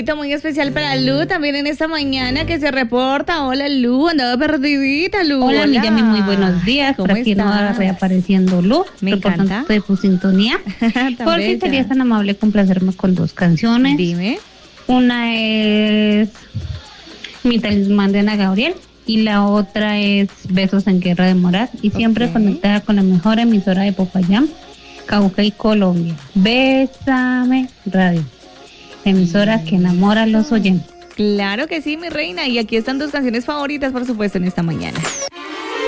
saludito muy especial para Lu también en esta mañana que se reporta. Hola Lu, andaba perdidita Lu. Hola Miriam, muy buenos días. ¿Cómo Por aquí no va reapareciendo Lu. Me encanta. De tu sintonía. Porque serías tan amable complacerme con 2 canciones. Dime. Una es Mi Talismán de Ana Gabriel y la otra es Besos en Guerra de Morat. Y siempre conectada con la mejor emisora de Popayán, Cauca y Colombia. Bésame Radio. Emisora que enamora a los oyentes. Claro que sí, mi reina. Y aquí están tus canciones favoritas, por supuesto, en esta mañana.